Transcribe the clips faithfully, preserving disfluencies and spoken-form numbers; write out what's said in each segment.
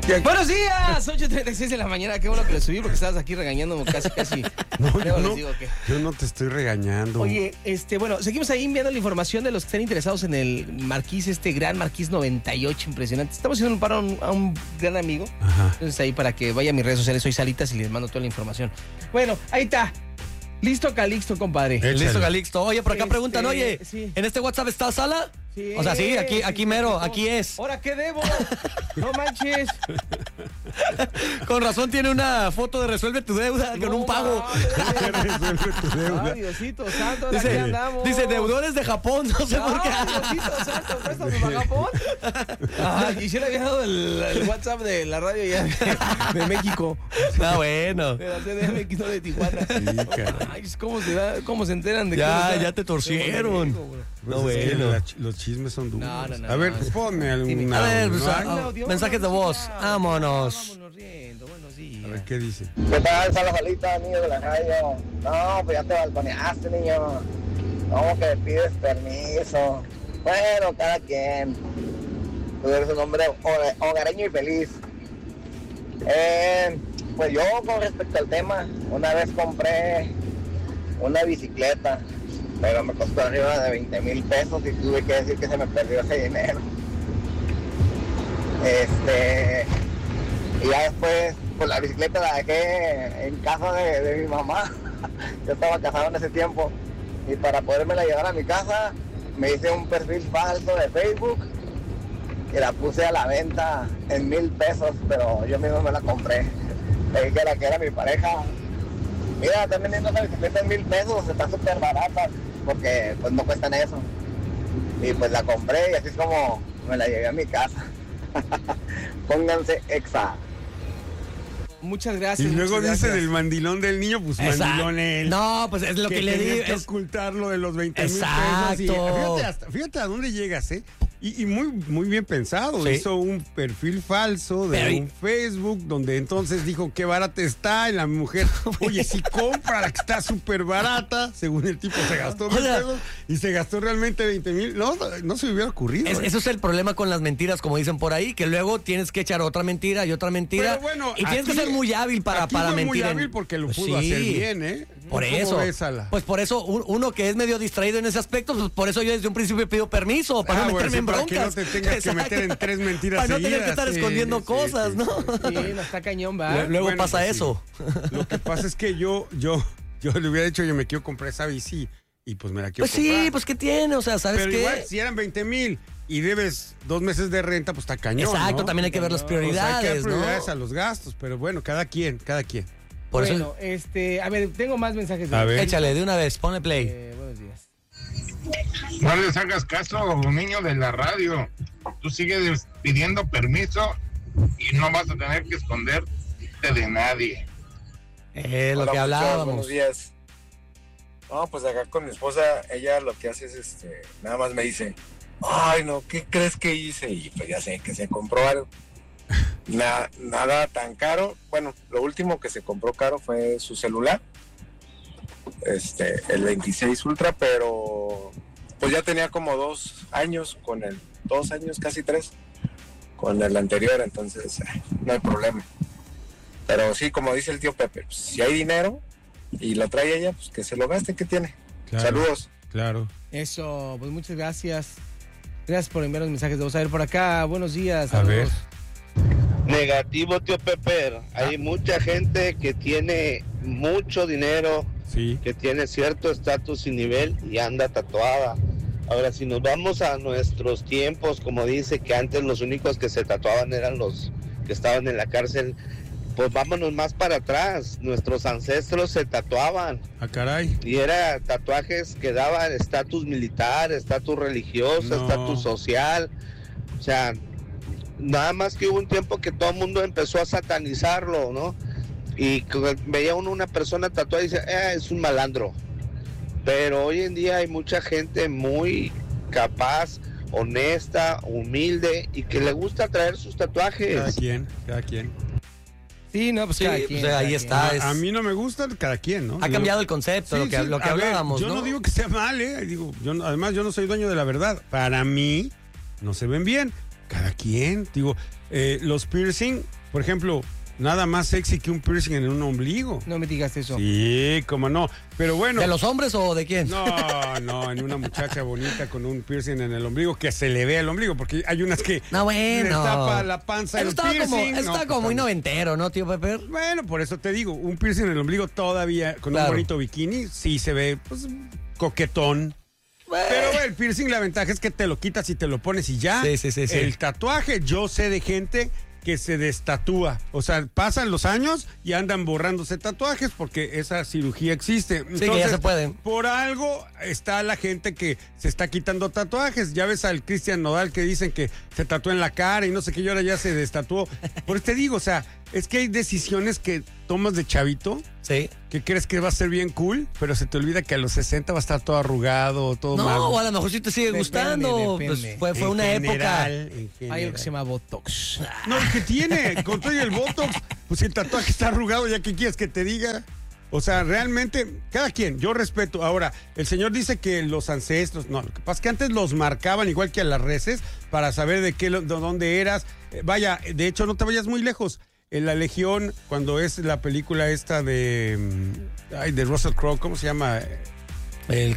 Buenos días, ocho treinta y seis de la mañana. Qué bueno que le subí porque estabas aquí regañándome casi, casi. No, yo no, digo que... yo no te estoy regañando. Oye, este, bueno, seguimos ahí enviando la información de los que estén interesados en el Marquís, este gran Marquís noventa y ocho, impresionante. Estamos haciendo un paro a un, a un gran amigo. Ajá. Entonces ahí para que vaya a mis redes sociales, soy Salitas y les mando toda la información. Bueno, ahí está. Listo, Calixto, compadre. Échale. Listo, Calixto. Oye, por acá Este, preguntan, oye, sí. ¿en este WhatsApp está Sala? Sí, O sea, sí, aquí, aquí sí, mero, sí, aquí es. ¿Ahora qué debo? No manches. Con razón tiene una foto de resuelve tu deuda con No un pago. mames. Resuelve tu deuda. Ay, Diosito santo, ahora aquí Dice, andamos. dice, deudores de Japón, no sé por qué. Ay, Diosito santo, préstame para Japón. Ah, y si le había dado el, el WhatsApp de la radio ya de, de México. Está bueno. De la C D M X, no de Tijuana. Sí, caray. Ay, ¿cómo se, da, ¿cómo se enteran de que Ya, uno está- ya te torcieron. Pues No, es que bueno. la ch- los chismes son duros. No, no, no, a ver, no. ponme algún Dime. A ver, pues, ¿no? ah, Ay, no, Dios, mensajes de voz. música. Vámonos. Vámonos riendo, buenos días. A ver, ¿qué dice? ¿Qué tal, Salazalita, niño de la radio? No, pues ya te balconeaste, niño. ¿Cómo que pides permiso? Bueno, cada quien. Tú eres un hombre hoga- hogareño y feliz. Eh, pues yo, con respecto al tema, una vez compré una bicicleta, pero me costó arriba de veinte mil pesos y tuve que decir que se me perdió ese dinero. Este... Y ya después, pues la bicicleta la dejé en casa de, de mi mamá. Yo estaba casado en ese tiempo. Y para podérmela llevar a mi casa, me hice un perfil falso de Facebook y la puse a la venta en mil pesos, pero yo mismo me la compré. Le dije a la que era mi pareja, mira, están vendiendo esa bicicleta en mil pesos, está súper barata, porque pues no cuestan eso. Y pues la compré y así es como me la llevé a mi casa. Pónganse exa. Muchas Y gracias. luego muchas dice gracias. del mandilón del niño, pues Exacto. mandilón él. No, pues es lo que, le tenía digo. que es- ocultarlo de los veinte mil pesos. Exacto. Y fíjate, hasta- fíjate a dónde llegas, ¿eh? Y, y muy, muy bien pensado. Sí. Hizo un perfil falso de Pero y- un Facebook donde entonces dijo qué barata está y la mujer, oye, si compra la que está súper barata, según el tipo se gastó mil O sea, pesos y se gastó realmente veinte mil. No, no se me hubiera ocurrido. Es- ¿eh? eso es el problema con las mentiras, como dicen por ahí, que luego tienes que echar otra mentira y otra mentira. Pero bueno, y tienes aquí- que ser muy hábil para, aquí para fue mentir. muy en- hábil porque lo Pues pudo sí. hacer bien, ¿eh? Por ¿Cómo eso. ves, Ala? Pues por eso, un- uno que es medio distraído en ese aspecto, pues por eso yo desde un principio pido permiso, para Ah, no bueno, meterme sí, en para broncas. que no te tengas que meter en tres mentiras Para no tener que seguidas, estar sí, escondiendo sí, cosas, sí, ¿no? Sí, no está cañón, va. Luego Bueno, pasa pues sí. eso. Lo que pasa es que yo, yo, yo le hubiera dicho, yo me quiero comprar esa bici y pues me la quiero Pues sí, comprar. pues ¿qué tiene? O sea, ¿sabes Pero qué? igual, si eran veinte mil y debes dos meses de renta, pues está cañón, Exacto, ¿no? también hay que ver las Pues hay que prioridades, dar prioridades ¿no? a los gastos, pero bueno, cada quien, cada quien. Por bueno, eso, este, a ver, tengo más mensajes de A ver. échale de una vez, ponle play. Eh, buenos días. No les hagas caso, niño de la radio. Tú sigues pidiendo permiso y no vas a tener que esconderte de nadie. Es lo Hola, que muchachos, hablábamos. Buenos días. No, pues acá con mi esposa, ella lo que hace es, este, nada más me dice, ay, no, ¿qué crees que hice? Y pues ya sé que se compró algo. Na- nada tan caro. Bueno, lo último que se compró caro fue su celular, este, el veintiséis Ultra, pero pues ya tenía como dos años con el, dos años, casi tres, con el anterior, entonces eh, no hay problema. Pero sí, como dice el tío Pepe, pues, si hay dinero y lo trae ella, pues que se lo gaste, ¿qué tiene? Claro. Saludos. Claro. Eso, pues muchas gracias. Gracias por enviar los mensajes de voz. A ver, por acá, buenos días. A ver. saludos. Negativo, tío Pepper. Hay mucha gente que tiene mucho dinero, Sí. que tiene cierto estatus y nivel y anda tatuada. Ahora, si nos vamos a nuestros tiempos, como dice que antes los únicos que se tatuaban eran los que estaban en la cárcel, pues vámonos más para atrás. Nuestros ancestros se tatuaban Ah, caray. y era tatuajes que daban estatus militar, estatus religioso, No. estatus social. O sea, nada más que hubo un tiempo que todo el mundo empezó a satanizarlo, ¿no? Y que veía uno una persona tatuada y dice, eh, es un malandro. Pero hoy en día hay mucha gente muy capaz, honesta, humilde y que le gusta traer sus Cada tatuajes. quien, cada quien. Sí, no, pues Sí, cada pues, quien, ahí cada está. quien. es- A, a mí no me gustan, cada quien, ¿no? Ha Yo- cambiado el concepto, Sí, lo que, sí, lo que a ver, hablábamos, yo ¿no? no digo que sea mal, ¿eh? Digo, yo, no- además, yo no soy dueño de la verdad. Para mí, no se ven bien. Cada quien, digo, eh, los piercing, por ejemplo, nada más sexy que un piercing en un ombligo. No me digas eso. Sí, cómo no. Pero bueno. ¿De los hombres o de quién? No, no, en una muchacha bonita con un piercing en el ombligo, que se le vea el ombligo, porque hay unas que No, bueno. les tapa la panza Eso el está piercing. como, eso No, está pues, como muy también. noventero, ¿no, tío Pepe? Bueno, por eso te digo, un piercing en el ombligo todavía con Claro. un bonito bikini, sí se ve, pues, coquetón. Pero el piercing, la ventaja es que te lo quitas y te lo pones y ya. Sí, sí, sí, sí. El tatuaje, yo sé de gente que se destatúa. O sea, pasan los años y andan borrándose tatuajes porque esa cirugía existe. Sí, que ya se puede. Por algo está la gente que se está quitando tatuajes. Ya ves al Cristian Nodal que dicen que se tatuó en la cara y no sé qué, y ahora ya se destatuó. Por eso te digo, o sea, es que hay decisiones que tomas de chavito, Sí. que crees que va a ser bien cool, pero se te olvida que a los sesenta va a estar todo arrugado, todo No, mago. o a lo mejor sí te sigue Depende, gustando. depende. Pues fue, fue En una general, época. en Hay general. algo que se llama Botox. No, ¿qué tiene? Con todo y el Botox, pues si el tatuaje está arrugado, ¿ya qué quieres que te diga? O sea, realmente, cada quien, yo respeto. Ahora, el señor dice que los ancestros, no, lo que pasa es que antes los marcaban igual que a las reses para saber de qué, de dónde eras. Eh, Vaya, de hecho, no te vayas muy lejos. En La Legión, cuando es la película esta de, mm, ay, de Russell Crowe, ¿cómo se llama? El,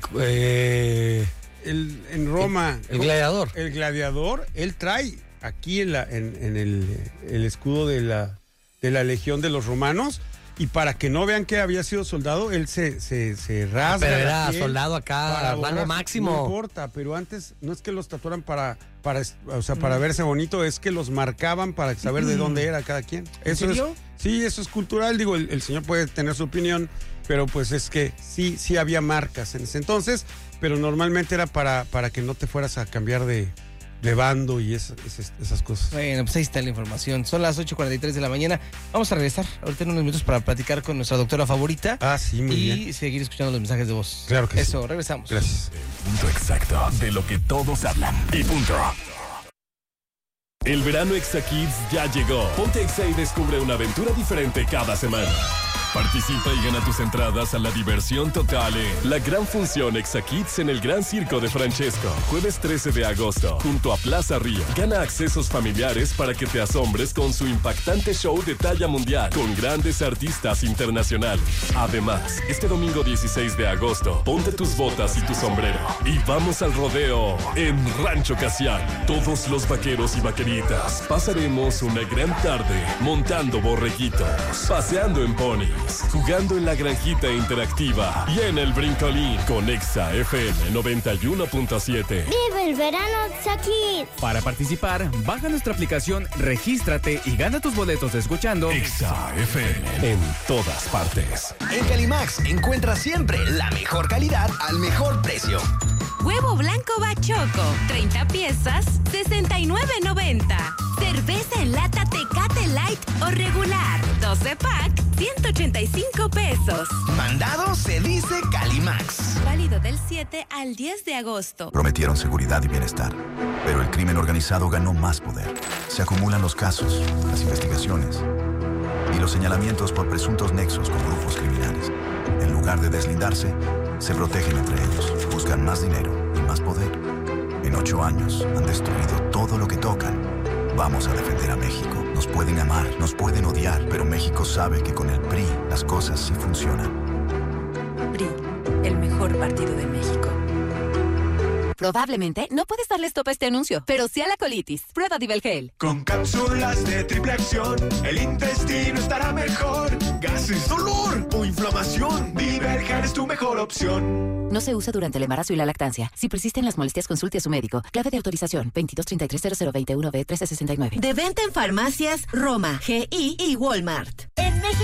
eh, El, en Roma. el gladiador. El gladiador, él trae aquí en, la, en, en el, el escudo de la, de la Legión de los Romanos, y para que no vean que había sido soldado, él se, se, se rasga. Pero la era piel soldado acá, para rango borrar. máximo. No importa, pero antes no es que los tatuaran para, para, o sea, para verse bonito, es que los marcaban para saber de dónde era cada quien. ¿En Eso serio? es, sí, eso es cultural, digo, el, el señor puede tener su opinión, pero pues es que sí, sí había marcas en ese entonces, pero normalmente era para, para que no te fueras a cambiar de, de bando y esas, esas, esas cosas. Bueno, pues ahí está la información. Son las ocho cuarenta y tres de la mañana. Vamos a regresar ahorita en unos minutos para platicar con nuestra doctora favorita Ah, sí, muy y bien. seguir escuchando los mensajes de voz. Claro que sí. Eso, regresamos. Gracias. Punto exacto de lo que todos hablan. Y punto. El verano Exa Kids ya llegó. Ponte Exa y descubre una aventura diferente cada semana. Participa y gana tus entradas a la diversión total en la gran función Exa Kids en el Gran Circo de Francesco. Jueves trece de agosto, junto a Plaza Río. Gana accesos familiares para que te asombres con su impactante show de talla mundial, con grandes artistas internacionales. Además, este domingo dieciséis de agosto, ponte tus botas y tu sombrero y vamos al rodeo en Rancho Casiano. Todos los vaqueros y vaqueritas pasaremos una gran tarde montando borreguitos, paseando en ponis, jugando en la granjita interactiva y en el brincolín con Exa F M noventa y uno punto siete. ¡Vive el verano Exa Kids! Para participar, baja nuestra aplicación, regístrate y gana tus boletos escuchando Exa F M en todas partes. En Calimax encuentras siempre la mejor calidad al mejor precio. Huevo blanco Bachoco, treinta piezas, sesenta y nueve noventa. Cerveza en lata Tecate Light o regular, doce pack, ciento ochenta y cinco pesos. Mandado se dice Calimax. Válido del siete al diez de agosto. Prometieron seguridad y bienestar, pero el crimen organizado ganó más poder. Se acumulan los casos, las investigaciones y los señalamientos por presuntos nexos con grupos criminales. En lugar de deslindarse, se protegen entre ellos, buscan más dinero y más poder. En ocho años han destruido todo lo que tocan. Vamos a defender a México. Nos pueden amar, nos pueden odiar, pero México sabe que con el P R I las cosas sí funcionan. P R I, el mejor partido de México. Probablemente no puedes darle stop a este anuncio, pero sí a la colitis. Prueba Divelgel. Con cápsulas de triple acción, el intestino estará mejor. Gases, dolor o inflamación. Divelgel es tu mejor opción. No se usa durante el embarazo y la lactancia. Si persisten las molestias, consulte a su médico. Clave de autorización veintidós treinta y tres cero cero veintiuno B trece sesenta y nueve. De venta en farmacias Roma, G I y Walmart. En México